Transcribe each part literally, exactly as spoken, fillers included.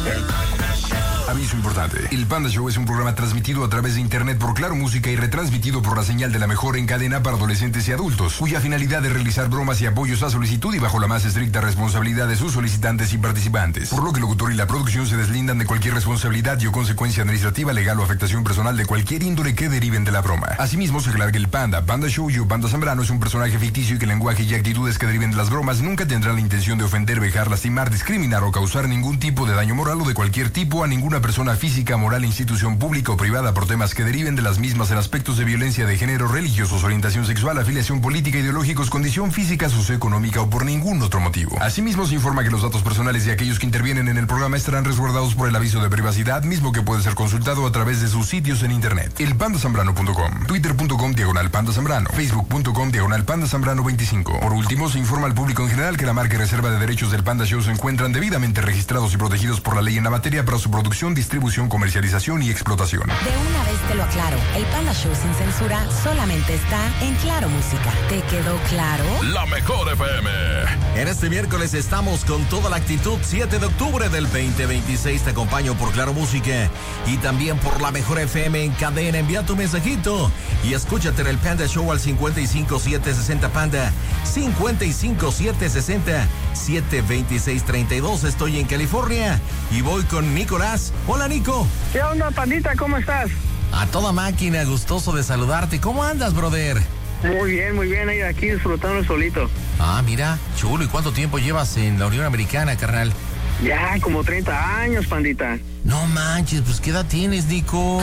Aviso importante. El Panda Show es un programa transmitido a través de internet por Claro Música y retransmitido por la señal de la mejor en cadena para adolescentes y adultos, cuya finalidad es realizar bromas y apoyos a solicitud y bajo la más estricta responsabilidad de sus solicitantes y participantes. Por lo que el locutor y la producción se deslindan de cualquier responsabilidad y o consecuencia administrativa, legal o afectación personal de cualquier índole que deriven de la broma. Asimismo, se aclara que el Panda, Panda Show y o Panda Zambrano es un personaje ficticio y que el lenguaje y actitudes que deriven de las bromas nunca tendrán la intención de ofender, vejar, lastimar, discriminar o causar ningún tipo de daño moral o de cualquier tipo a ninguna persona física, moral, institución pública o privada por temas que deriven de las mismas en aspectos de violencia de género, religiosos, orientación sexual, afiliación política, ideológicos, condición física, socioeconómica o por ningún otro motivo. Asimismo, se informa que los datos personales de aquellos que intervienen en el programa estarán resguardados por el aviso de privacidad, mismo que puede ser consultado a través de sus sitios en internet. el panda zambrano punto com, twitter punto com diagonal panda zambrano, facebook punto com diagonal panda zambrano veinticinco. Por último, se informa al público en general que la marca y reserva de derechos del Panda Show se encuentran debidamente registrados y protegidos por la ley en la materia para su producción, distribución, comercialización y explotación. De una vez te lo aclaro, el Panda Show sin censura solamente está en Claro Música. ¿Te quedó claro? La mejor F M. En este miércoles estamos con toda la actitud. siete de octubre del veinte veintiséis te acompaño por Claro Música y también por la mejor F M en cadena. Envía tu mensajito y escúchate en el Panda Show al cincuenta y cinco siete sesenta Panda, cincuenta y cinco siete sesenta siete veintiséis treinta y dos. Estoy en California y voy con Nicolás. Hola, Nico. ¿Qué onda, pandita? ¿Cómo estás? A toda máquina, gustoso de saludarte. ¿Cómo andas, brother? Muy bien, muy bien, ahí aquí disfrutando solito. Ah, mira, chulo. ¿Y cuánto tiempo llevas en la Unión Americana, carnal? Ya, como treinta años, pandita. No manches, pues ¿qué edad tienes, Nico?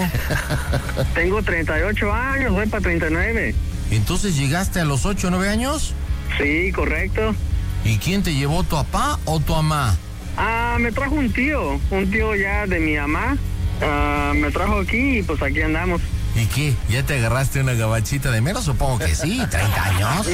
Tengo treinta y ocho años, voy para treinta y nueve. ¿Entonces llegaste a los ocho o nueve años? Sí, correcto. ¿Y quién te llevó, tu papá o tu mamá? Ah, me trajo un tío, un tío ya de mi mamá. Ah, me trajo aquí y pues aquí andamos. ¿Y qué? ¿Ya te agarraste una gabachita de menos? Supongo que sí, treinta años.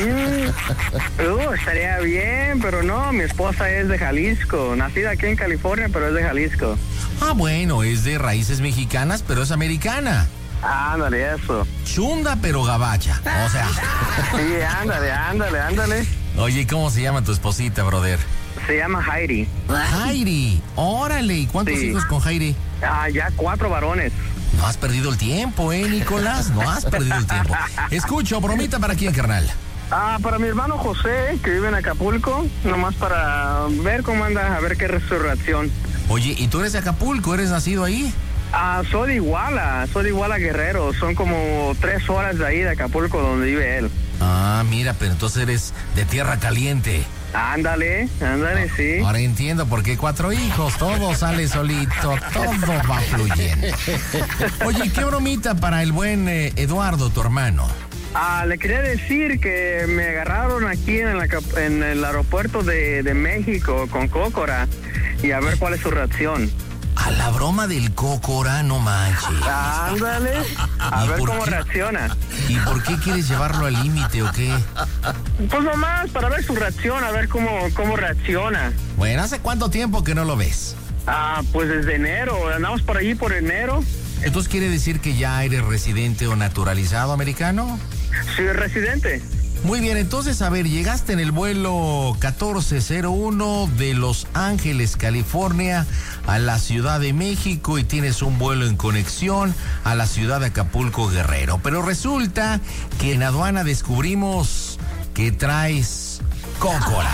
Mm, uh, estaría bien, pero no, mi esposa es de Jalisco, nacida aquí en California, pero es de Jalisco. Ah, bueno, es de raíces mexicanas, pero es americana. Ándale, eso. Chunda, pero gabacha, o sea. Sí, ándale, ándale, ándale. Oye, ¿cómo se llama tu esposita, brother? Se llama Heidi. Heidi, órale, ¿y cuántos Sí. hijos con Heidi? Ah, ya cuatro varones. No has perdido el tiempo, ¿eh, Nicolás? No has perdido el tiempo. Escucho, bromita para quién, carnal. Ah, para mi hermano José, que vive en Acapulco, nomás para ver cómo anda, a ver qué es su reacción. Oye, ¿y tú eres de Acapulco? ¿Eres nacido ahí? Ah, soy de Iguala, soy de Iguala, Guerrero. Son como tres horas de ahí de Acapulco, donde vive él. Ah, mira, pero entonces eres de tierra caliente. Ándale, ándale, sí. Ahora entiendo por qué cuatro hijos, todo sale solito, todo va fluyendo. Oye, ¿qué bromita para el buen eh, Eduardo, tu hermano? Ah, le quería decir que me agarraron aquí en, la, en el aeropuerto de, de México con Cócora y a ver cuál es su reacción. A la broma del Cócora, no manches. Ándale, a ver cómo qué? reacciona. ¿Y por qué quieres llevarlo al límite o qué? Pues nomás para ver su reacción, a ver cómo, cómo reacciona. Bueno, ¿hace cuánto tiempo que no lo ves? Ah, pues desde enero, andamos por allí por enero. Entonces, ¿quiere decir que ya eres residente o naturalizado americano? Sí, residente. Muy bien, entonces, a ver, llegaste en el vuelo catorce cero uno de Los Ángeles, California, a la Ciudad de México y tienes un vuelo en conexión a la ciudad de Acapulco, Guerrero. Pero resulta que en aduana descubrimos que traes Cócora,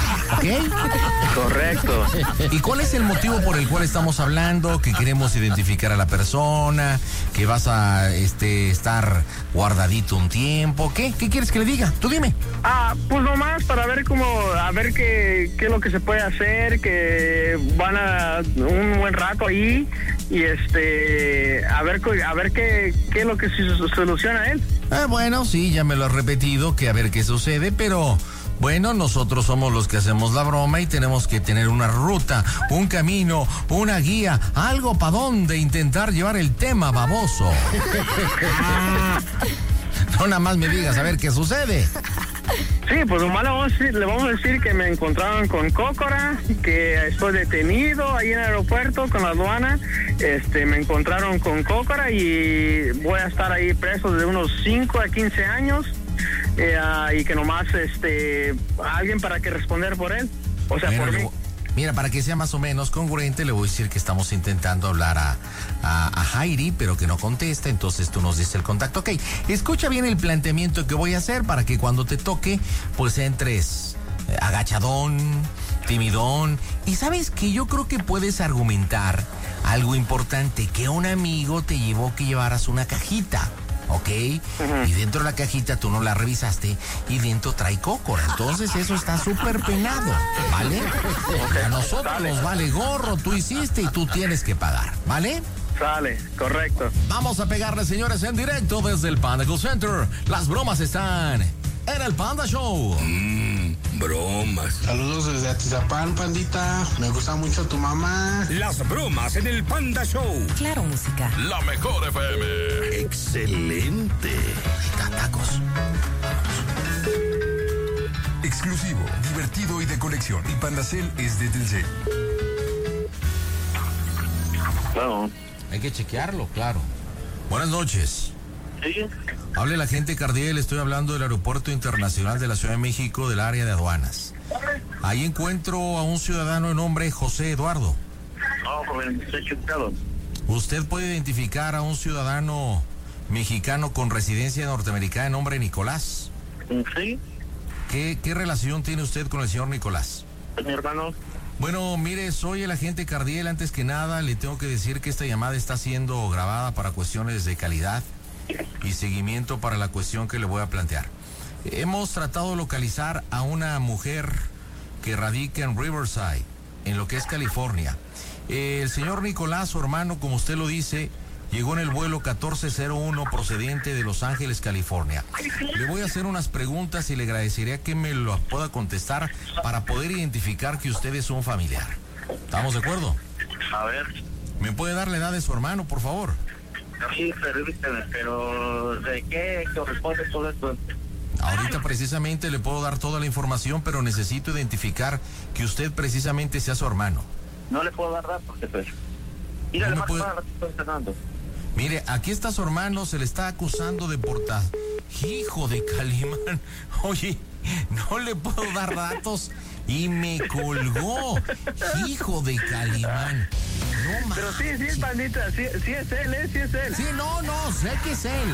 ¿ok? Correcto. ¿Y cuál es el motivo por el cual estamos hablando? Que queremos identificar a la persona, que vas a este, estar guardadito un tiempo. ¿Qué? ¿Qué quieres que le diga? Tú dime. Ah, pues nomás para ver cómo, a ver qué, qué es lo que se puede hacer, que van a un buen rato ahí y este, a ver, a ver qué, qué es lo que se soluciona él. Ah, bueno, sí, ya me lo has repetido, que a ver qué sucede, pero... Bueno, nosotros somos los que hacemos la broma y tenemos que tener una ruta, un camino, una guía, algo para dónde intentar llevar el tema, baboso. No nada más me digas a ver qué sucede. Sí, pues nomás le vamos a decir, le vamos a decir que me encontraron con Cócora, que estoy detenido ahí en el aeropuerto con la aduana. Este, me encontraron con Cócora y voy a estar ahí preso de unos cinco a quince años. Eh, uh, y que nomás este alguien para que responder por él, o sea, bueno, por le, mí. Mira, para que sea más o menos congruente, le voy a decir que estamos intentando hablar a, a, a Heidi, pero que no contesta, entonces tú nos dices el contacto. Ok, escucha bien el planteamiento que voy a hacer para que cuando te toque, pues entres eh, agachadón, timidón. Y sabes que yo creo que puedes argumentar algo importante, que un amigo te llevó que llevaras una cajita. ¿Ok? Uh-huh. Y dentro de la cajita tú no la revisaste y dentro trae cócora. Entonces eso está súper penado, ¿vale? Porque a nosotros Sale. nos vale gorro, tú hiciste y tú tienes que pagar, ¿vale? Sale, correcto. Vamos a pegarle, señores, en directo desde el Panda Call Center. Las bromas están en el Panda Show. Mmm, bromas. Saludos desde Atizapán, pandita. Me gusta mucho tu mamá. Las bromas en el Panda Show. Claro, música. La mejor F M. Excelente. Tacos. Exclusivo, divertido y de colección. Y Pandacel es de Telcel. Claro. Hay que chequearlo, claro. Buenas noches. Sí. Hable la gente Cardiel, estoy hablando del Aeropuerto Internacional de la Ciudad de México, del área de aduanas. Ahí encuentro a un ciudadano de nombre José Eduardo. No, joven, estoy checado. ¿Usted puede identificar a un ciudadano mexicano con residencia norteamericana de nombre Nicolás? Sí. ¿Qué, qué relación tiene usted con el señor Nicolás? Mi hermano. Bueno, mire, soy el agente Cardiel. Antes que nada, le tengo que decir que esta llamada está siendo grabada para cuestiones de calidad y seguimiento para la cuestión que le voy a plantear. Hemos tratado de localizar a una mujer que radica en Riverside, en lo que es California. El señor Nicolás, su hermano, como usted lo dice, llegó en el vuelo catorce cero uno procedente de Los Ángeles, California. Le voy a hacer unas preguntas y le agradecería que me lo pueda contestar para poder identificar que usted es un familiar. ¿Estamos de acuerdo? A ver. ¿Me puede dar la edad de su hermano, por favor? Sí, permíteme, pero ¿de qué corresponde todo esto? Ahorita precisamente le puedo dar toda la información, pero necesito identificar que usted precisamente sea su hermano. No le puedo dar datos, pues. Mira, no le puede... para lo que estoy entrenando. Mire, aquí está su hermano, se le está acusando de porta... Hijo de Calimán. Oye, no le puedo dar datos y me colgó. Hijo de Calimán. No, pero sí, sí, pandita, sí, sí es él, ¿eh? Sí es él. Sí, no, no, sé que es él.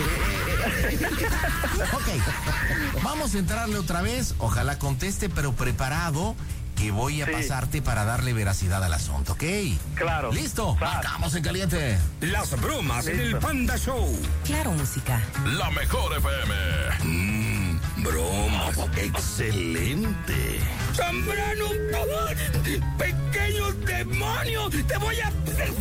Ok, vamos a entrarle otra vez. Ojalá conteste, pero preparado, que voy a sí. pasarte para darle veracidad al asunto, ¿ok? Claro. ¿Listo? Marcamos en caliente. Las bromas Listo. en el Panda Show. Claro, música. La mejor F M. Mmm, bromas. Excelente. Zambrano, pequeño demonio, te voy a...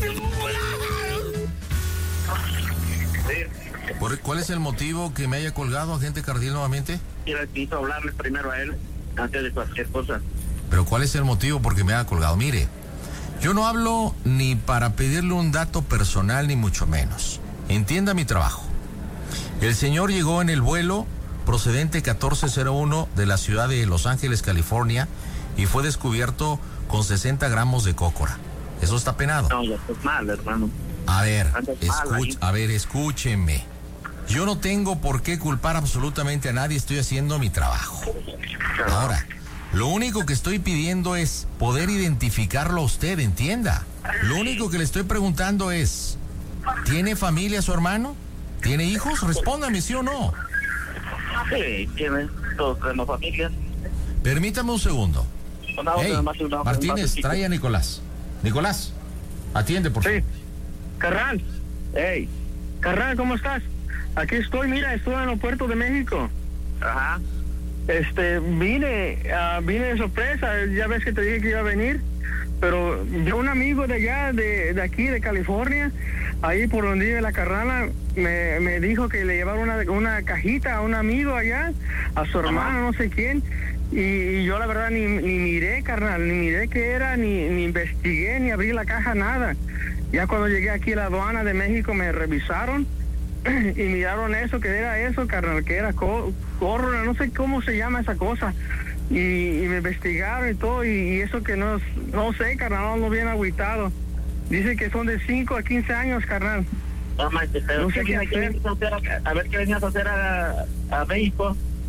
¿Por, ¿Cuál es el motivo que me haya colgado, agente Cardiel, nuevamente? Quiero hablarle primero a él antes de cualquier cosa. Pero ¿cuál es el motivo por que me haya colgado? Mire, yo no hablo ni para pedirle un dato personal, ni mucho menos. Entienda mi trabajo. El señor llegó en el vuelo procedente catorce cero uno de la ciudad de Los Ángeles, California, y fue descubierto con sesenta gramos de cócora. Eso está penado. No, ya estás mal, hermano. A ver, escuch, a ver, escúcheme. Yo no tengo por qué culpar absolutamente a nadie, estoy haciendo mi trabajo. Ahora, lo único que estoy pidiendo es poder identificarlo a usted, entienda. Lo único que le estoy preguntando es, ¿tiene familia su hermano? ¿Tiene hijos? Respóndame, ¿sí o no? Sí, tiene, todos tenemos familia. Permítame un segundo. Hey, Martínez, trae a Nicolás. Nicolás, atiende, por favor. Sí. Carnal, hey, carnal, ¿cómo estás? Aquí estoy, mira, estoy en el Puerto de México. Ajá. Este, vine, uh, vine de sorpresa, ya ves que te dije que iba a venir, pero yo un amigo de allá, de, de aquí, de California, ahí por donde vive la carnala, me, me dijo que le llevaron una, una cajita a un amigo allá, a su hermano, Ajá. no sé quién, y, y yo la verdad ni, ni miré, carnal, ni miré qué era, ni, ni investigué, ni abrí la caja, nada. Ya cuando llegué aquí a la aduana de México me revisaron y miraron eso, que era eso, carnal, que era córrona, no sé cómo se llama esa cosa. Y, y me investigaron y todo, y, y eso que no, no sé, carnal, no bien agüitado. Dice que son de cinco a quince años, carnal. No, manches, pero no sé qué hacer. A ver qué venías a hacer a, a México.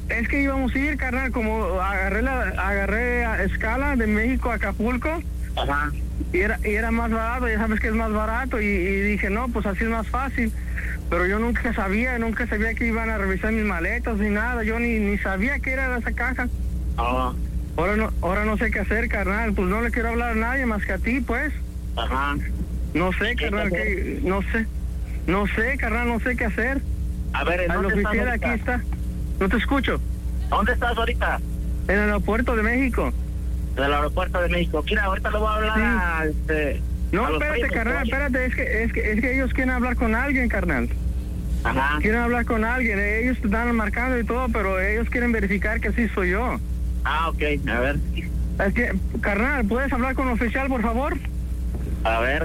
es que íbamos a ir, carnal, como agarré la, agarré a escala de México a Acapulco. Ajá. Y era, y era más barato, ya sabes que es más barato, y, y dije, no, pues así es más fácil. Pero yo nunca sabía, nunca sabía que iban a revisar mis maletas ni nada, yo ni, ni sabía que era esa caja. Ah. Ahora no, ahora no sé qué hacer, carnal, pues no le quiero hablar a nadie más que a ti, pues. Ajá. No sé, carnal, que, no sé, no sé, carnal, no sé qué hacer. A ver, ¿en Al dónde oficial estás aquí ahorita? está, no te escucho. ¿Dónde estás ahorita? En el aeropuerto de México. Del aeropuerto de México. Mira, ahorita le voy a hablar Sí. a este... No, a los espérate, primos, carnal, oye. espérate, es que, es que, es que ellos quieren hablar con alguien, carnal. Ajá. Quieren hablar con alguien, ellos te están marcando y todo, pero ellos quieren verificar que sí soy yo. Ah, ok, a ver. Es que, carnal, ¿puedes hablar con el oficial, por favor? A ver.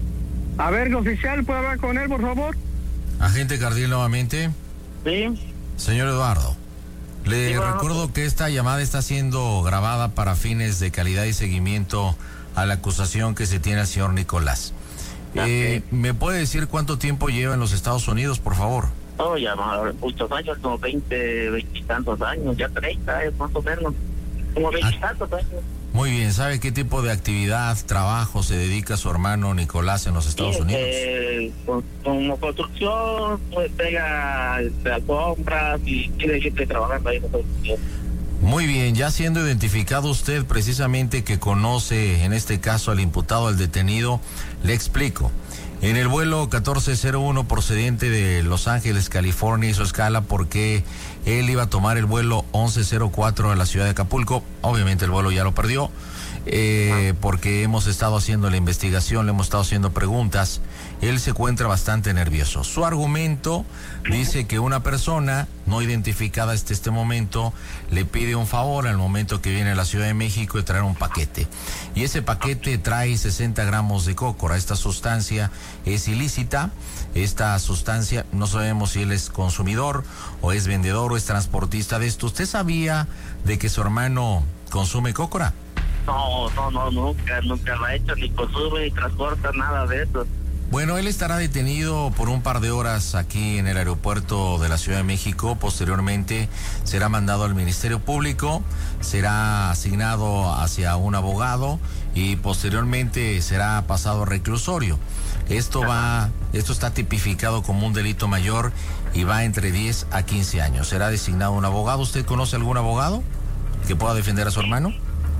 A ver, oficial, ¿puedo hablar con él, por favor? Agente Cardiel nuevamente. Sí. Señor Eduardo, le Sí, bueno, recuerdo que esta llamada está siendo grabada para fines de calidad y seguimiento a la acusación que se tiene al señor Nicolás. Eh, ¿Me puede decir cuánto tiempo lleva en los Estados Unidos, por favor? Oh, ya muchos años, como veinte, veinte y tantos años, ya treinta años más o menos. Como veinte y tantos años. Muy bien, ¿sabe qué tipo de actividad, trabajo se dedica su hermano Nicolás en los Estados Sí, Unidos? Eh, con- como construcción, pues pega este, alfombras y quiere gente trabajando ahí en Estados Unidos. Muy bien, ya siendo identificado usted precisamente que conoce en este caso al imputado, al detenido, le explico. En el vuelo catorce cero uno procedente de Los Ángeles, California, hizo escala porque él iba a tomar el vuelo once cero cuatro a la ciudad de Acapulco. Obviamente el vuelo ya lo perdió, eh, porque hemos estado haciendo la investigación, le hemos estado haciendo preguntas. Él se encuentra bastante nervioso. Su argumento dice que una persona no identificada hasta este momento le pide un favor al momento que viene a la Ciudad de México de traer un paquete. Y ese paquete trae sesenta gramos de cócora. Esta sustancia es ilícita. Esta sustancia, no sabemos si él es consumidor o es vendedor o es transportista de esto. ¿Usted sabía de que su hermano consume cócora? No, no, no, nunca, nunca lo ha hecho, ni consume, ni transporta, nada de eso. Bueno, él estará detenido por un par de horas aquí en el aeropuerto de la Ciudad de México. Posteriormente será mandado al Ministerio Público, será asignado hacia un abogado y posteriormente será pasado a reclusorio. Esto va, esto está tipificado como un delito mayor y va entre diez a quince años. Será designado un abogado. ¿Usted conoce algún abogado que pueda defender a su hermano?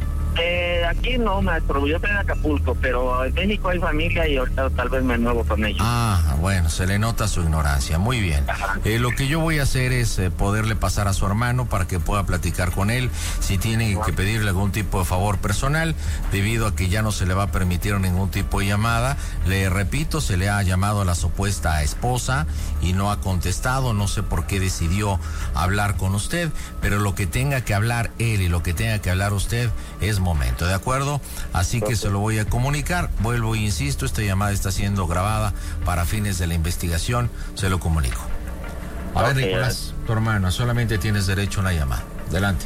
Eh, aquí no, maestro, yo estoy en Acapulco, pero en México hay familia y ahorita tal vez me muevo con ellos. Ah, bueno, se le nota su ignorancia. Muy bien. Eh, lo que yo voy a hacer es eh, poderle pasar a su hermano para que pueda platicar con él. Si tiene que pedirle algún tipo de favor personal, debido a que ya no se le va a permitir ningún tipo de llamada. Le repito, se le ha llamado a la supuesta esposa y no ha contestado. No sé por qué decidió hablar con usted, pero lo que tenga que hablar él y lo que tenga que hablar usted es momento, ¿de acuerdo? Así que se lo voy a comunicar. Vuelvo e insisto, esta llamada está siendo grabada para fines de la investigación. Se lo comunico. A ver, Ok, Nicolás, tu hermano, solamente tienes derecho a una llamada. Adelante.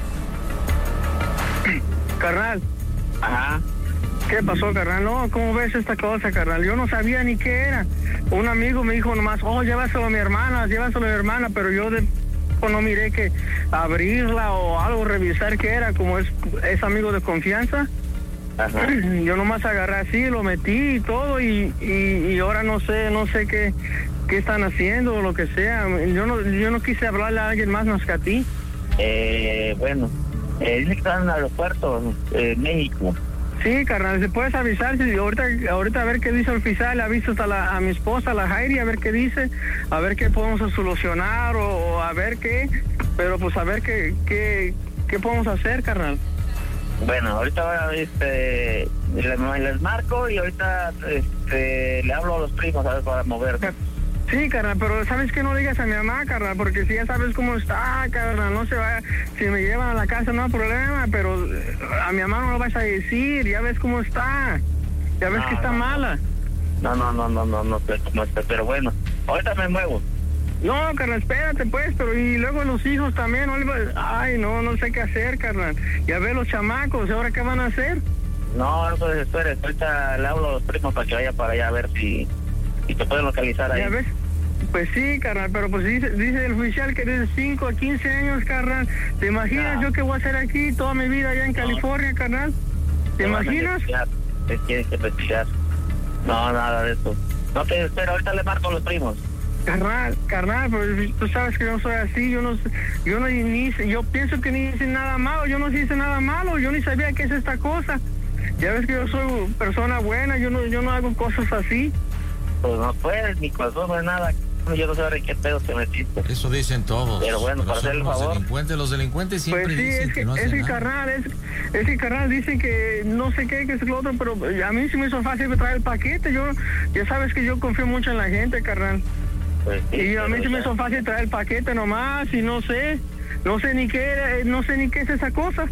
Carnal, Ajá. ¿qué pasó, carnal? No, ¿cómo ves esta cosa, carnal? Yo no sabía ni qué era. Un amigo me dijo nomás, oh, llévaselo a mi hermana, llévaselo a mi hermana, pero yo de... no miré que abrirla o algo, revisar qué era, como es, es amigo de confianza. Ajá. Yo nomás agarré así, lo metí y todo y, y, y ahora no sé, no sé qué, qué están haciendo o lo que sea. Yo no, yo no quise hablarle a alguien más más que a ti. Eh, bueno, eh, dice que está en el aeropuerto de México. Sí, carnal, ¿se puedes avisar? Si ahorita, ahorita a ver qué dice el oficial, le aviso hasta la, a mi esposa, la Jairi, a ver qué dice, a ver qué podemos solucionar o, o a ver qué, pero pues a ver qué, qué, qué podemos hacer, carnal. Bueno, ahorita este, les, les marco y ahorita este, le hablo a los primos a ver para moverme. Sí, carnal, pero ¿sabes qué? No digas a mi mamá, carnal, porque si ya sabes cómo está, carnal, no se vaya. Si me llevan a la casa no hay problema, pero a mi mamá no lo vas a decir, ya ves cómo está. Ya ves No, que está no, mala. No, no, no, no, no, no sé cómo está, pero bueno, ahorita me muevo. No, carnal, espérate, pues, pero y luego los hijos también, no le va- ay, no, no sé qué hacer, carnal. Ya ves los chamacos, ¿ahora qué van a hacer? No, no se desespere, ahorita le hablo a los primos para que vaya para allá a ver si, si te pueden localizar ahí. Ya ves, Pues sí, carnal, pero pues dice, dice el oficial que desde cinco a quince años, carnal. ¿Te imaginas No. yo qué voy a hacer aquí toda mi vida allá en No. California, carnal? ¿Te imaginas? Te tienes que retirar. No, nada de eso. No te espero, ahorita le marco a los primos. Carnal, carnal, pues tú sabes que yo no soy así, yo no, yo no ni hice, yo pienso que ni hice nada malo, yo no hice nada malo, yo ni sabía qué es esta cosa. Ya ves que yo soy persona buena, yo no, yo no hago cosas así. Pues no puedes, ni corazón, no es nada. Yo no sé ahora en qué pedo te metiste. Eso dicen todos. Pero bueno, para son hacer el los favor. delincuentes, los delincuentes siempre Pues sí, dicen es que, que, no es hacen que nada. carnal, es, es que carnal dicen que no sé qué, que es lo otro, pero a mí sí me hizo fácil traer el paquete, yo, ya sabes que yo confío mucho en la gente, carnal. Pues sí, Y a mí pero se me ya. hizo fácil traer el paquete nomás, y no sé, no sé ni qué, no sé ni qué es esa cosa.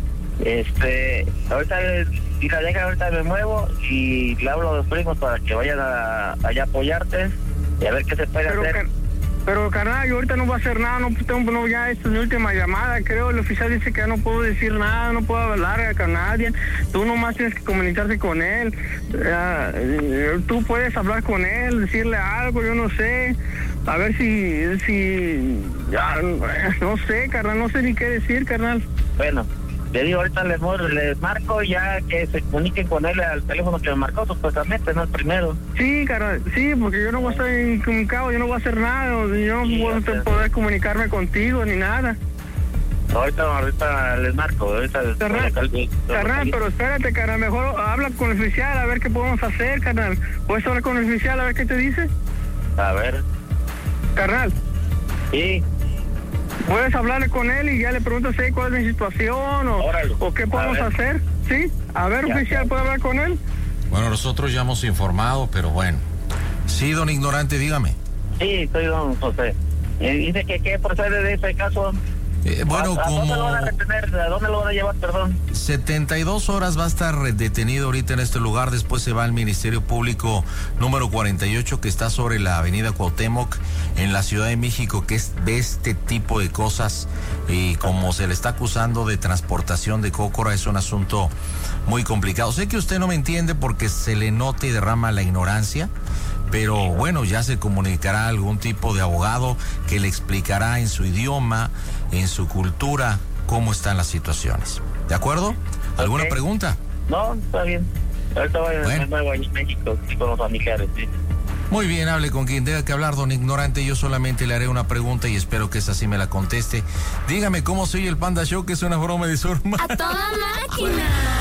Este, ahorita, mira, deja, ahorita me muevo y le hablo a los primos para que vayan a, allá a apoyarte y a ver qué se puede Pero, hacer. car- pero carnal, yo ahorita no voy a hacer nada, no tengo, no, ya esta es mi última llamada, creo, el oficial dice que ya no puedo decir nada, no puedo hablar con nadie, tú nomás tienes que comunicarte con él, ah, eh, tú puedes hablar con él, decirle algo, yo no sé, a ver si, si, ya, no sé, carnal, no sé ni qué decir, carnal. Bueno, le digo, ahorita les, mor- les marco ya que se comuniquen con él al teléfono que me marcó supuestamente, no el primero. Sí, carnal, sí, porque yo no voy a estar incomunicado, yo no voy a hacer nada, yo no Sí, voy a o sea. poder comunicarme contigo ni nada. Ahorita, ahorita les marco, ahorita les Carnal, carnal, pero espérate, carnal, mejor habla con el oficial a ver qué podemos hacer, carnal. ¿Puedes hablar con el oficial a ver qué te dice? A ver, Carnal, sí, puedes hablarle con él y ya le preguntas hey, cuál es mi situación o, Órale. o qué A podemos ver. hacer, ¿sí? A ver, Ya, oficial, ya. ¿puede hablar con él? Bueno, nosotros ya hemos informado, pero bueno. Sí, don Ignorante, dígame. sí, soy don José. Y dice que qué procede de ese caso. Eh, bueno, ¿A, a dónde lo como van a retener? ¿A dónde lo van a llevar, perdón? setenta y dos horas va a estar detenido ahorita en este lugar, después se va al Ministerio Público número cuarenta y ocho que está sobre la avenida Cuauhtémoc en la Ciudad de México, que es de este tipo de cosas y como se le está acusando de transportación de cócora es un asunto muy complicado. Sé que usted no me entiende porque se le nota y derrama la ignorancia, pero bueno, ya se comunicará algún tipo de abogado que le explicará en su idioma, en su cultura, cómo están las situaciones. ¿De acuerdo? ¿Alguna Ok. pregunta? No, está bien. Ahorita voy Bueno. a nuevo en México y con los familiares, sí. Muy bien, hable con quien tenga que hablar, don Ignorante. Yo solamente le haré una pregunta y espero que esa sí me la conteste. Dígame cómo soy el Panda Show, que es una broma de su hermano. ¡A toda máquina!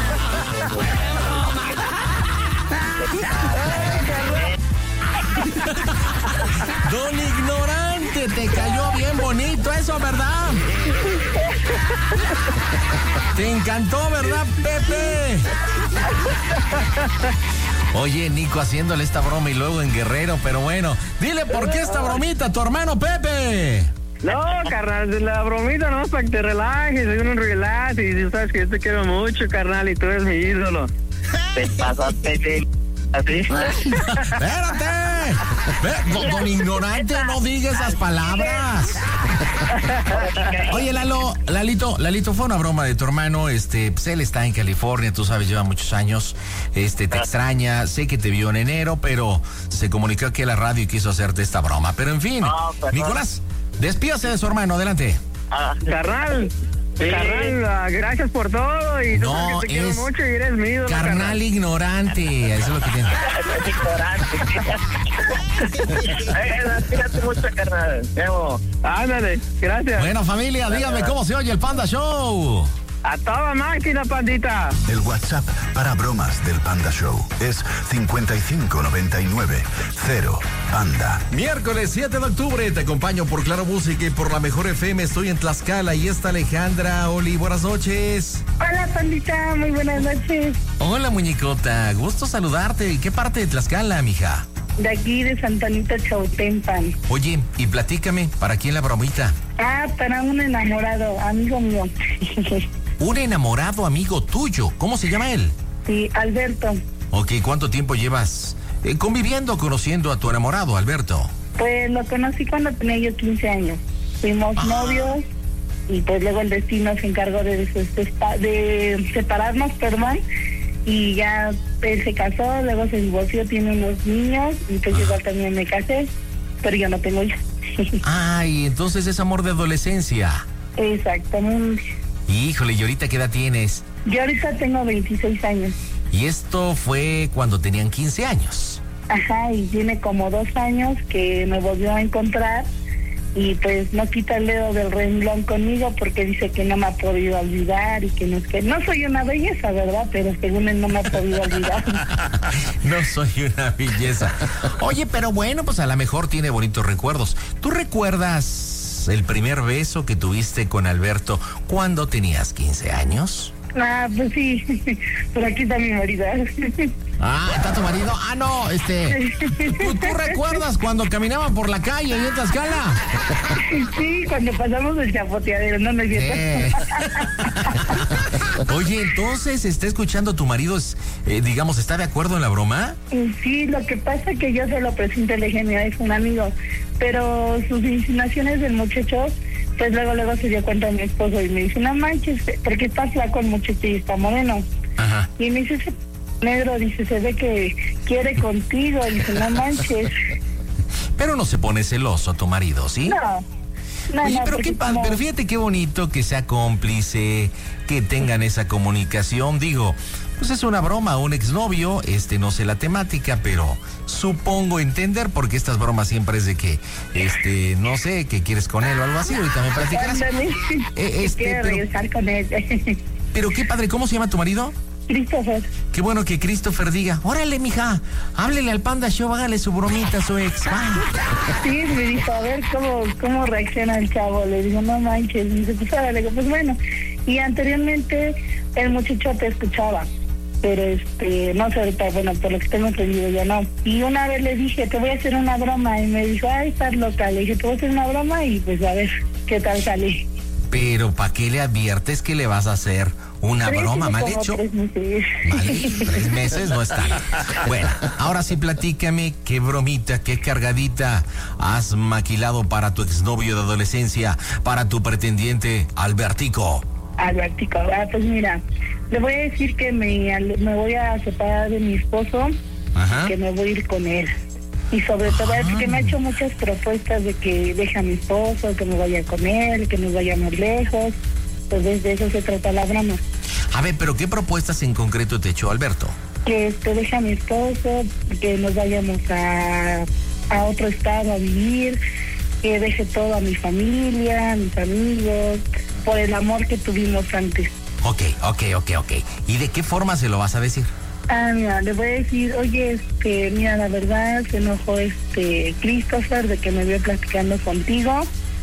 Don Ignorante, te cayó bien bonito eso, ¿verdad? Te encantó, ¿verdad, Pepe? Oye, Nico, haciéndole esta broma y luego en Guerrero, pero bueno, dile por qué esta bromita a tu hermano Pepe. No, carnal, la bromita no es para que te relajes, soy un relax y tú sabes que yo te quiero mucho, carnal, y tú eres mi ídolo. Te pasaste de... ¿Así? ¡Espérate! Ve, Don, don Ignorante, no diga esas palabras. Oye, Lalo, Lalito, Lalito, fue una broma de tu hermano, este, pues él está en California, tú sabes, lleva muchos años, este, te extraña, sé que te vio en enero, pero se comunicó aquí a la radio y quiso hacerte esta broma, pero en fin, No, perdón. Nicolás, despídase de su hermano, adelante. Ah, Carnal, Sí. carnal, ah, gracias por todo y tú No, sabes que te quiero es mucho y eres mi ídolo, Carnal ignorante, eso es lo que tiene. es ignorante. Fíjate mucho, carnal. Te amo. Ándale, gracias. Bueno, familia, dígame cómo se oye el Panda Show. A toda máquina, pandita. El WhatsApp para bromas del Panda Show es cincuenta y cinco noventa y nueve cero Panda. Miércoles siete de octubre, te acompaño por Claro Música y por la Mejor F M. Estoy en Tlaxcala y está Alejandra. Oli, buenas noches. Hola, pandita, muy buenas noches. Hola, muñecota. Gusto saludarte. ¿Y qué parte de Tlaxcala, mija? De aquí de Santa Anita, Chautempan. Oye, y platícame, ¿para quién la bromita? Ah, para un enamorado, amigo mío. Un enamorado amigo tuyo. ¿Cómo se llama él? Sí, Alberto. Ok, ¿cuánto tiempo llevas eh, conviviendo, conociendo a tu enamorado, Alberto? Pues lo conocí cuando tenía yo quince años. Fuimos Ah. novios y pues luego el destino se encargó de, de, de separarnos, perdón. Y ya él se casó, luego se divorció, tiene unos niños y pues igual también me casé. pero yo no tengo hijos. Ay, entonces es amor de adolescencia. Exactamente. Híjole, ¿y ahorita qué edad tienes? Yo ahorita tengo veintiséis años. Y esto fue cuando tenían quince años. Ajá, y tiene como dos años que me volvió a encontrar y pues no quita el dedo del renglón conmigo porque dice que no me ha podido olvidar y que no es que... No soy una belleza, ¿verdad? Pero según él no me ha podido olvidar. No soy una belleza. Oye, pero bueno, pues a lo mejor tiene bonitos recuerdos. ¿Tú recuerdas el primer beso que tuviste con Alberto cuando tenías quince años? Ah, pues sí, por aquí está mi marido. Ah, ¿está tu marido? Ah, no, este... ¿Tú, tú recuerdas cuando caminaban por la calle y en Tlaxcala? Sí, cuando pasamos el chapoteadero, no me siento. Eh. Oye, entonces, ¿está escuchando tu marido? Eh, digamos, ¿está de acuerdo en la broma? Sí, lo que pasa es que yo se lo presento y le dije, mira, es un amigo. Pero sus insinuaciones del muchacho, pues luego, luego se dio cuenta de mi esposo y me dice, no manches, porque está flaco el muchacho y está moreno. Ajá. Y me dice, ese negro, dice, se ve que quiere contigo, dice, no manches. Pero no se pone celoso tu marido, ¿sí? No. No, Oye, no, pero, qué, como... pero fíjate qué bonito que sea cómplice, que tengan esa comunicación. Digo, pues es una broma, un exnovio, este, no sé la temática, pero supongo entender, porque estas bromas siempre es de que, este, no sé, que quieres con él o algo así. Ahorita me platicarás. Eh, este, quiero pero, regresar con él. Pero qué padre, ¿cómo se llama tu marido? Christopher. Qué bueno que Christopher diga, órale, mija, háblele al Panda Show, hágale su bromita a su ex. Sí, me dijo, a ver cómo, cómo reacciona el chavo. Le digo, no manches. Me dice, pues órale, le digo, pues bueno. Y anteriormente el muchacho te escuchaba, pero este, no sé ahorita, bueno, por lo que tengo entendido ya no. Y una vez le dije, te voy a hacer una broma, y me dijo, ay, estás loca. Le dije, te voy a hacer una broma y pues a ver qué tal sale. Pero ¿para qué le adviertes que le vas a hacer una tres, broma? Mal hecho. Tres meses. Vale, tres meses no está. Bueno, ahora sí platícame qué bromita, qué cargadita has maquilado para tu exnovio de adolescencia, para tu pretendiente Albertico. Albertico, ah, pues mira, le voy a decir que me, me voy a separar de mi esposo. Ajá. Que me voy a ir con él. Y sobre todo ah. es que me ha hecho muchas propuestas de que deje a mi esposo, que me vaya con él, que nos vayamos lejos. Pues de eso se trata la broma. A ver, pero ¿qué propuestas en concreto te echó Alberto? Que este, deje a mi esposo, que nos vayamos a, a otro estado a vivir, que deje todo a mi familia, a mis amigos, por el amor que tuvimos antes. Ok, ok, ok, ok. ¿Y de qué forma se lo vas a decir? Ah, mira, le voy a decir, oye, este, mira, la verdad se enojó este Christopher de que me vio platicando contigo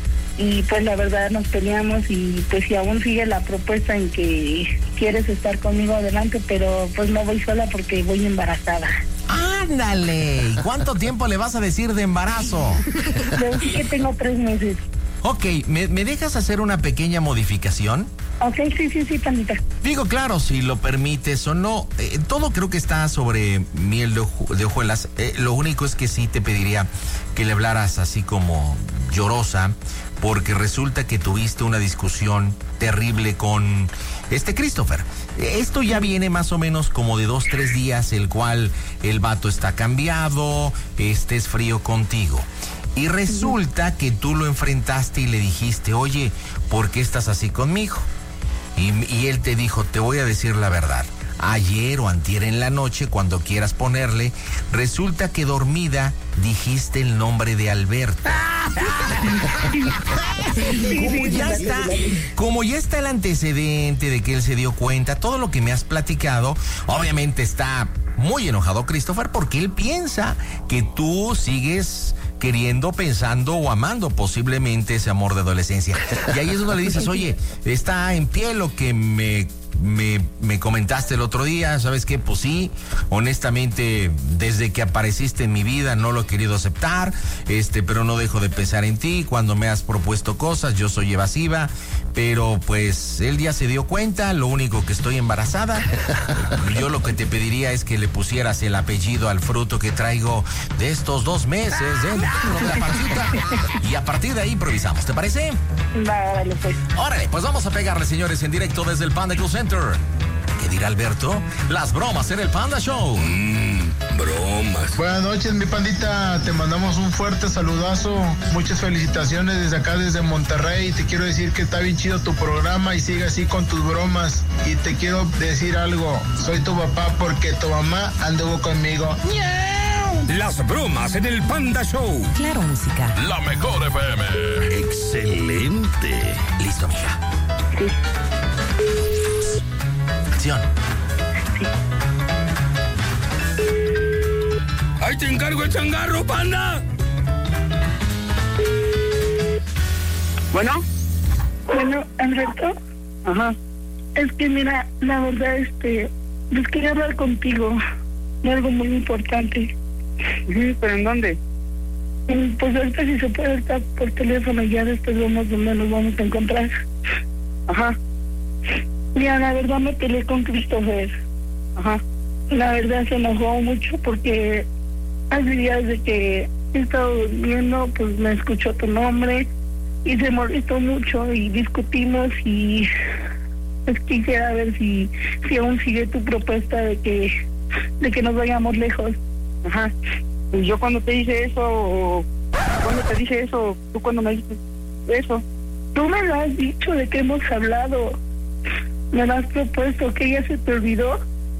y pues la verdad nos peleamos y pues si aún sigue la propuesta en que quieres estar conmigo adelante, pero pues no voy sola porque voy embarazada. ¡Ándale! ¿Y cuánto tiempo le vas a decir de embarazo? Le dije que tengo tres meses. Ok, ¿me, ¿me dejas hacer una pequeña modificación? Ok, sí, sí, sí, pandita. Digo, claro, si lo permites o no. Eh, todo creo que está sobre miel de, ojo, de hojuelas. Eh, lo único es que sí te pediría que le hablaras así como llorosa, porque resulta que tuviste una discusión terrible con este Christopher. Esto ya viene más o menos como de dos, tres días, el cual el vato está cambiado, este es frío contigo. Y resulta que tú lo enfrentaste y le dijiste, oye, ¿por qué estás así conmigo? Y, y él te dijo, te voy a decir la verdad. Ayer o antier en la noche, cuando quieras ponerle, resulta que dormida dijiste el nombre de Alberto. Como ya está, como ya está el antecedente de que él se dio cuenta, todo lo que me has platicado, obviamente está muy enojado Christopher porque él piensa que tú sigues queriendo, pensando o amando posiblemente ese amor de adolescencia. Y ahí es donde le dices, oye, está en pie lo que me... Me, me comentaste el otro día, ¿sabes qué? Pues sí, honestamente, desde que apareciste en mi vida no lo he querido aceptar, este, pero no dejo de pensar en ti. Cuando me has propuesto cosas, yo soy evasiva, pero pues él ya se dio cuenta, lo único que estoy embarazada. Yo lo que te pediría es que le pusieras el apellido al fruto que traigo de estos dos meses dentro de la pancita. Y a partir de ahí improvisamos, ¿te parece? Va, órale, pues. Órale, pues vamos a pegarle, señores, en directo desde el Panda Club Center. ¿Qué dirá Alberto? Las bromas en el Panda Show. Mm, bromas. Buenas noches, mi pandita. Te mandamos un fuerte saludazo. Muchas felicitaciones desde acá, desde Monterrey. Te quiero decir que está bien chido tu programa y sigue así con tus bromas. Y te quiero decir algo. Soy tu papá porque tu mamá anduvo conmigo. Las bromas en el Panda Show. Claro Música. La mejor F M. Excelente. Listo, mija. Sí. Acción. Ahí te encargo el changarro, Panda. Bueno, Bueno, Alberto, ajá. es que mira, la verdad, este, pues quería hablar contigo de algo muy importante. Sí, pero ¿en dónde? Mm, Pues ahorita si se puede estar por teléfono, ya después vemos dónde nos vamos a encontrar. Ajá, Mira, la verdad me peleé con Christopher. ajá. La verdad se enojó mucho porque hace días de que he estado durmiendo, pues me escuchó tu nombre y se molestó mucho y discutimos y pues quisiera ver si, si aún sigue tu propuesta de que, de que nos vayamos lejos. Ajá. Y yo cuando te dije eso, cuando te dije eso, tú cuando me dijiste eso. Tú me lo has dicho de que hemos hablado, me lo has propuesto, que ya se te olvidó.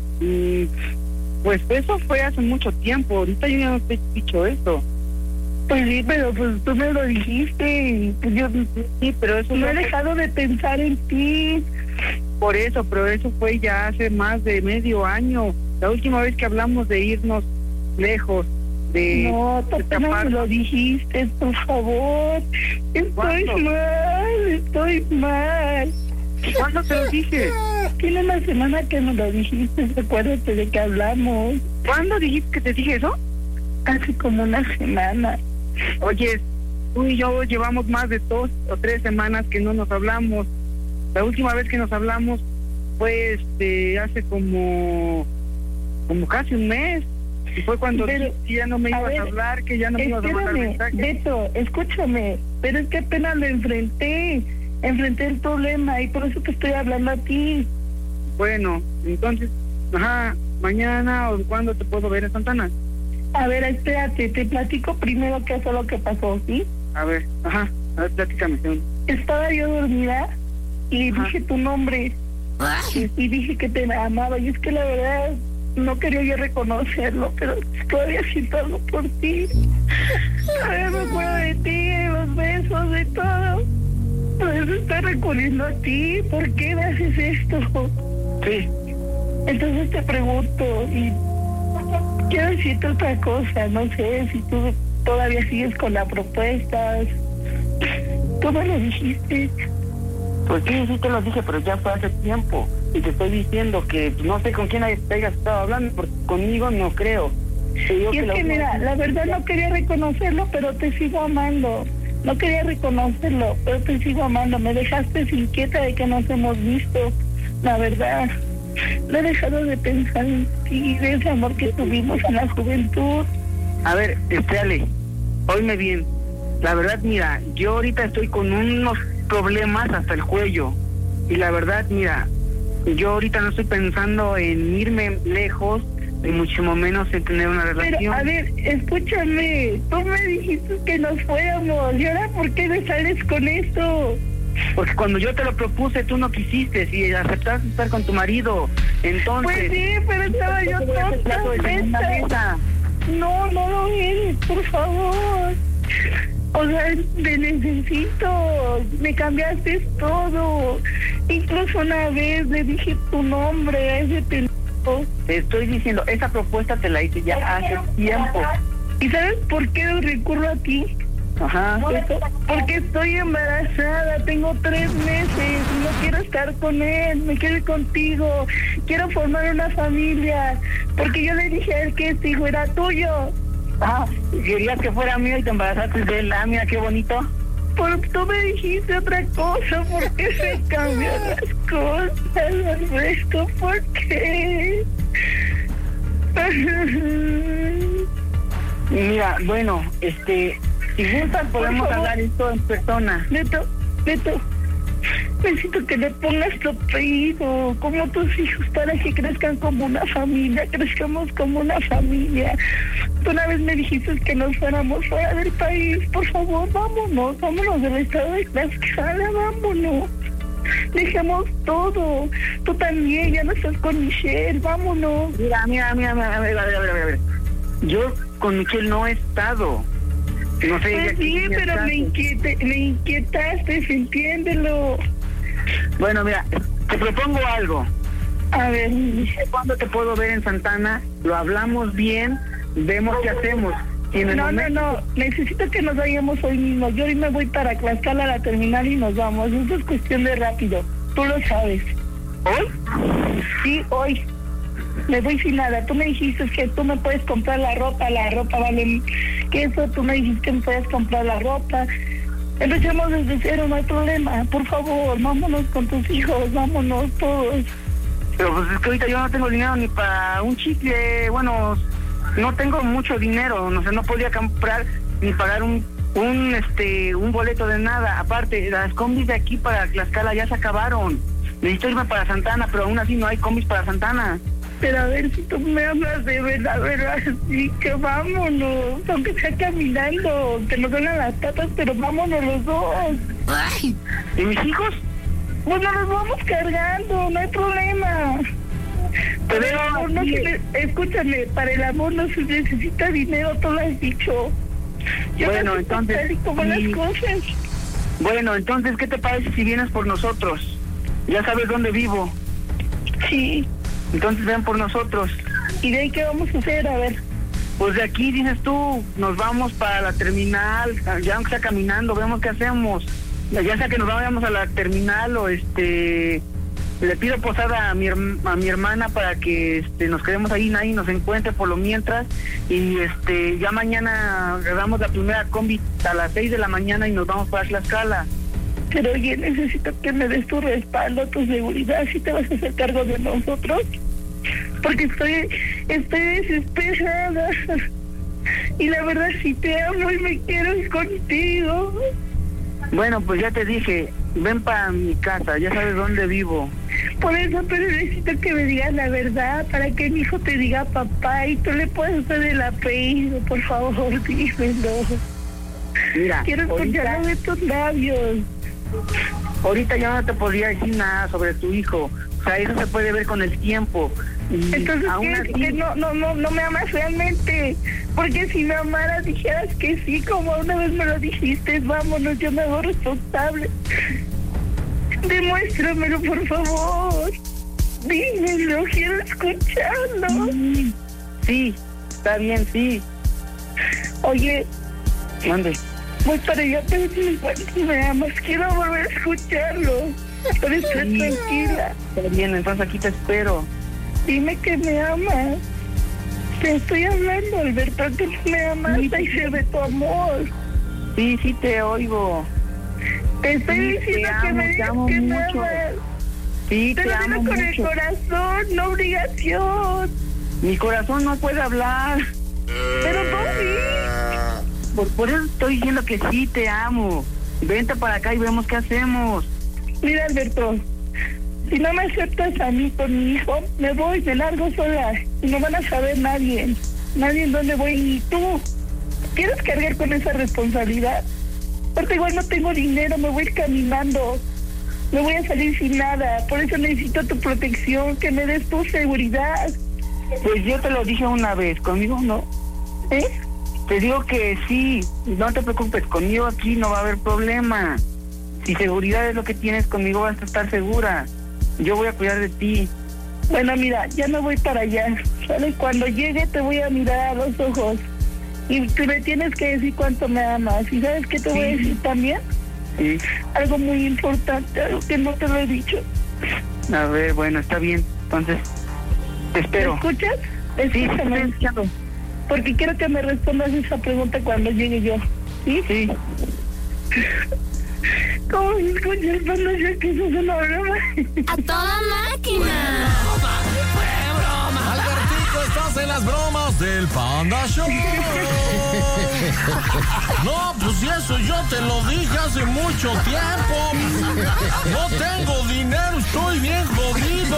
Y pues eso fue hace mucho tiempo, ahorita yo ya no te he dicho eso. Pues sí, pero pues tú me lo dijiste y pues yo Sí, pero eso no he fue- dejado de pensar en ti. por eso, pero eso fue ya hace más de medio año. La última vez que hablamos de irnos lejos, de No, tú apenas escapar. me lo dijiste, por favor. Estoy ¿Cuándo? mal, estoy mal. ¿Cuándo te lo dije? Tiene una semana que me lo dijiste, acuérdate de que hablamos. ¿Cuándo dijiste que te dije eso? Hace como una semana. Oye, tú y yo llevamos más de dos o tres semanas que no nos hablamos. La última vez que nos hablamos fue este hace como como casi un mes. Y fue cuando Pero, dijiste que ya no me a ibas ver, a hablar, que ya no me ibas a mandar Espérame, mensajes. Beto, escúchame, pero es que apenas lo enfrenté, enfrenté el problema y por eso te estoy hablando a ti. Bueno, entonces, ajá, mañana o cuándo te puedo ver en Santana. A ver, espérate, te platico primero qué fue lo que pasó, ¿sí? A ver, ajá, a ver, platícame. ¿sí? Estaba yo dormida y Ajá. dije tu nombre y, y dije que te amaba y es que la verdad no quería yo reconocerlo, pero todavía siento algo por ti. Todavía me acuerdo de ti, de los besos, de todo. Por eso estoy recurriendo a ti. ¿Por qué me haces esto? Sí, Entonces te pregunto y quiero decirte otra cosa. No sé si tú todavía sigues con la propuesta. Tú me lo dijiste. pues sí, sí te lo dije, pero ya fue hace tiempo. Y te estoy diciendo que no sé con quién te hayas estado hablando, porque conmigo no creo. Te digo Y es la que última mira, vez- la verdad no quería reconocerlo, pero te sigo amando. No quería reconocerlo, pero te sigo amando. Me dejaste inquieta de que nos hemos visto. La verdad, no he dejado de pensar en ti, de ese amor que tuvimos en la juventud. A ver, este Ale, oíme bien. La verdad, mira, yo ahorita estoy con unos problemas hasta el cuello. Y la verdad, mira, yo ahorita no estoy pensando en irme lejos, ni mucho menos en tener una relación. Pero, a ver, escúchame, tú me dijiste que nos fuéramos, ¿y ahora por qué me sales con esto? Porque cuando yo te lo propuse, tú no quisiste y aceptaste estar con tu marido. Entonces... Pues sí, pero estaba yo te voy a hacer plato de segunda tonta. mesa. No, no lo eres, por favor. O sea, te necesito. Me cambiaste todo. Incluso una vez le dije tu nombre a ese pendejo. Te estoy diciendo, esa propuesta te la hice ya hace tiempo. ¿Y sabes por qué recurro a ti? Ajá. Porque estoy embarazada, tengo tres meses, no quiero estar con él, me quiero ir contigo, quiero formar una familia, porque yo le dije a él que este hijo era tuyo. Ah, querías que fuera mío y te embarazaste de él. Ah, mira qué bonito. Pero tú me dijiste otra cosa, ¿por qué se cambian las cosas, Alberto? ¿Por qué? Mira, bueno, este, si gustas podemos favor. hablar esto en persona. Beto, Beto, Necesito que le pongas tu apellido, como tus hijos, para que crezcan como una familia, crezcamos como una familia. Tú una vez me dijiste que nos fuéramos fuera del país. Por favor, vámonos, vámonos del estado de Tlaxcala, vámonos. Dejemos todo. Tú también, ya no estás con Michelle, vámonos. Mira, mira, mira, mira, a ver, a ver, a ver, a ver. Yo con Michelle no he estado. No sé. Pues sí, pero me, inquiete, me inquietaste, entiéndelo. Bueno, mira, te propongo algo. A ver. ¿Cuándo te puedo ver en Santana? Lo hablamos bien, vemos qué hacemos. Y en el no, momento... no, no, necesito que nos vayamos hoy mismo. Yo hoy me voy para Tlaxcala a la terminal y nos vamos. Eso es cuestión de rápido. Tú lo sabes. ¿Hoy? Sí, hoy. Me voy sin nada. Tú me dijiste que tú me puedes comprar la ropa. La ropa vale que eso. Tú me dijiste que me puedes comprar la ropa. Empecemos desde cero, no hay problema. Por favor, vámonos con tus hijos. Vámonos todos. Pero pues es que ahorita yo no tengo dinero ni para un chicle. Bueno, no tengo mucho dinero. No sé, no podía comprar ni pagar un un este un boleto de nada. Aparte, las combis de aquí para Tlaxcala ya se acabaron. Necesito irme para Santana, pero aún así no hay combis para Santana. Pero a ver si tú me hablas de verdad, verdad, sí, que vámonos, aunque sea caminando, que nos duelen las patas, pero vámonos los dos. Ay, ¿y mis hijos? Pues nos los vamos cargando, no hay problema. Pero el amor no se le, escúchame, para el amor no se necesita dinero, tú lo has dicho. Yo bueno, no sé entonces... tal y como las cosas. Bueno, entonces, ¿qué te parece si vienes por nosotros? Ya sabes dónde vivo. Sí. Entonces ven por nosotros. ¿Y de ahí qué vamos a hacer? A ver. Pues de aquí, dices tú, nos vamos para la terminal, ya aunque sea caminando, vemos qué hacemos. Ya sea que nos vayamos a la terminal o este... Le pido posada a mi, a mi hermana para que este, nos quedemos ahí, nadie nos encuentre por lo mientras. Y este ya mañana agarramos la primera combi a las seis de la mañana y nos vamos para Tlaxcala. Pero oye, necesito que me des tu respaldo, tu seguridad, si te vas a hacer cargo de nosotros. Porque estoy, estoy desesperada. Y la verdad, si te amo y me quiero es contigo. Bueno, pues ya te dije, ven para mi casa, ya sabes dónde vivo. Por eso, pero necesito que me digas la verdad, para que mi hijo te diga papá y tú le puedas hacer el apellido, por favor, dímelo. Mira, quiero escucharlo de tus labios. Ahorita ya no te podría decir nada sobre tu hijo, o sea, eso se puede ver con el tiempo. Y entonces, ¿qué? Así... que no, no, no, no me amas realmente, porque si me amaras dijeras que sí, como una vez me lo dijiste, vámonos, yo me hago responsable. Demuéstramelo, por favor. Dímelo, quiero escucharlo. Sí, está bien, sí. Oye, ¿dónde? Voy para allá, pero si me amas, quiero volver a escucharlo. Pero estoy sí. tranquila. Está bien, entonces aquí te espero. Dime que me amas. Te estoy hablando, Alberto, que me amas sí. y se ve tu amor. Sí, sí te oigo. Te estoy sí, diciendo te que amo, me digas que mucho. me amas. Sí, te, te amo amo con mucho. el corazón, no obligación. Mi corazón no puede hablar. Pero tú sí. Por, por eso estoy diciendo que sí te amo. Vente para acá y vemos qué hacemos. Mira, Alberto, si no me aceptas a mí con mi hijo, me voy, me largo sola. Y no van a saber nadie. Nadie en dónde voy, ni tú. ¿Quieres cargar con esa responsabilidad? Porque igual no tengo dinero, me voy a ir caminando. Me voy a salir sin nada. Por eso necesito tu protección, que me des tu seguridad. Pues yo te lo dije una vez, conmigo no. ¿Eh? Te digo que sí, no te preocupes, conmigo aquí no va a haber problema. Si seguridad es lo que tienes, conmigo vas a estar segura. Yo voy a cuidar de ti. Bueno, mira, ya me voy para allá. ¿Sabes? Cuando llegue te voy a mirar a los ojos. Y tú me tienes que decir cuánto me amas. ¿Y sabes qué te sí. voy a decir también? Sí. Algo muy importante, algo que no te lo he dicho. A ver, bueno, está bien. Entonces, te espero. ¿Me escuchas? Escúchame. Sí, sí, porque quiero que me respondas esa pregunta cuando llegue yo. ¿Sí? Sí. ¿Cómo me escuchas cuando yo que eso es una broma? ¡A toda máquina! ¡Fue broma! ¡Albertico, estás más en las bromas del Panda Show. No, pues si eso yo te lo dije hace mucho tiempo. No tengo dinero, estoy bien jodido.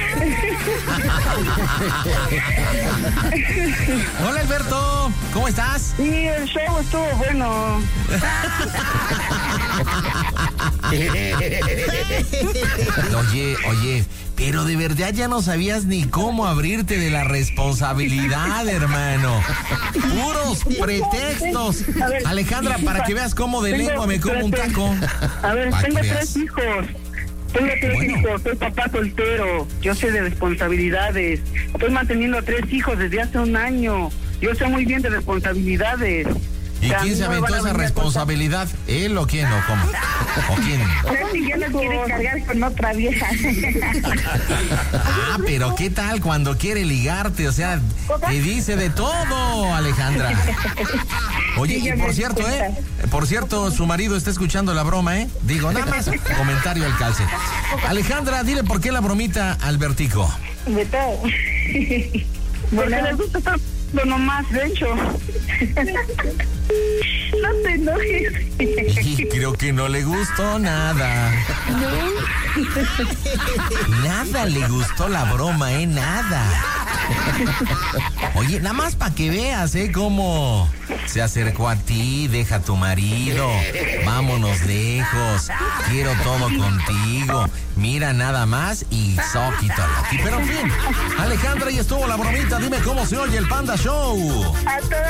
Hola, Alberto, ¿cómo estás? Sí, el show estuvo bueno. Oye, oye, pero de verdad ya no sabías ni cómo abrirte de la responsabilidad, hermano. Puros pretextos. Ver, Alejandra, para que veas cómo de tengo, lengua me como un taco. A ver, Pa' tengo que tres veas. hijos. Tengo tres Bueno. hijos, soy papá soltero. Yo sé de responsabilidades. Estoy manteniendo a tres hijos desde hace un año. Yo sé muy bien de responsabilidades. ¿Y O sea, a quién mí se no me aventó van a esa venir a responsabilidad? ¿Él o quién o cómo? ¿O quién? Ahora sí ya no quiere cargar con otra vieja. Ah, pero ¿qué tal cuando quiere ligarte? O sea, te dice de todo, Alejandra. Oye, Sí, y ya por me di cierto, ¿eh? cuenta. Por cierto, su marido está escuchando la broma, ¿eh? Digo, nada más, comentario al calce. Alejandra, dile por qué la bromita, Albertico. De todo. Porque Bueno, les gusta estar lo nomás, de hecho. no te enojes. Y creo que no le gustó nada. Nada le gustó la broma, ¿eh? Nada. Oye, nada más para que veas, ¿eh? Cómo se acercó a ti, deja a tu marido, vámonos lejos, quiero todo contigo, mira nada más y soquito. Pero en fin, Alejandra, y estuvo la bromita, dime cómo se oye el Panda Show. A toda